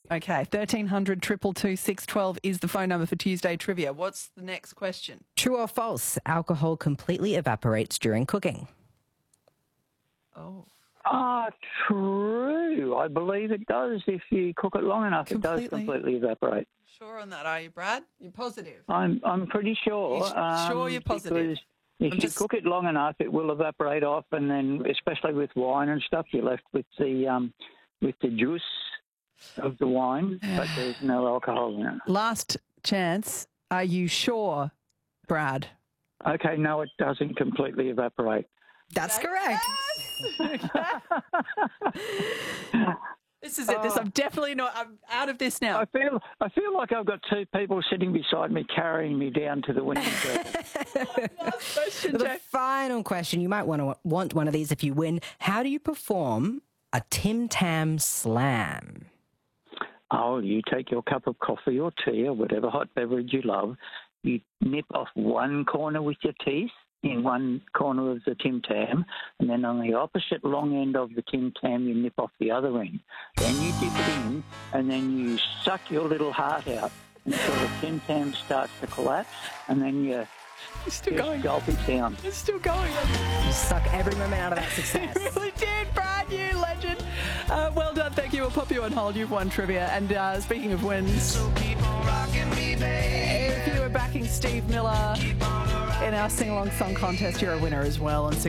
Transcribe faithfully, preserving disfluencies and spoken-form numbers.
Okay, thirteen hundred, two two two, six one two is the phone number for Tuesday Trivia. What's the next question? True or false? Alcohol completely evaporates during cooking. Oh. Ah, true. I believe it does. If you cook it long enough, Completely. it does completely evaporate. Sure on that, are you, Brad? You're positive? I'm I'm pretty sure. You sh- sure you're positive? Because if I'm you just- cook it long enough, it will evaporate off, and then, especially with wine and stuff, you're left with the um, with the juice of the wine, but there's no alcohol in it. Last chance. Are you sure, Brad? Okay, no, it doesn't completely evaporate. That's correct. This is it. This I'm definitely not. I'm out of this now. I feel I feel like I've got two people sitting beside me carrying me down to the winning circle. Last question, The Jay. final question, you might want to want one of these if you win. How do you perform a Tim Tam slam? Oh, you take your cup of coffee or tea or whatever hot beverage you love, you nip off one corner with your teeth in one corner of the Tim Tam, and then on the opposite long end of the Tim Tam, you nip off the other end. Then you dip it in, and then you suck your little heart out until the Tim Tam starts to collapse, and then you It's still just going. gulp it down. It's still going. You suck every moment out of that success. You really did, Brad, you legend. Uh, well done, thank you. We'll pop you on hold. You've won trivia. And uh, speaking of wins, So keep on rocking me, baby. if you were backing Steve Miller in our sing-along song contest, you're a winner as well. And